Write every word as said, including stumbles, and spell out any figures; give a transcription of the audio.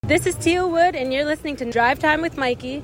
This is Teal Wood, and you're listening to Drive Time with Mikey.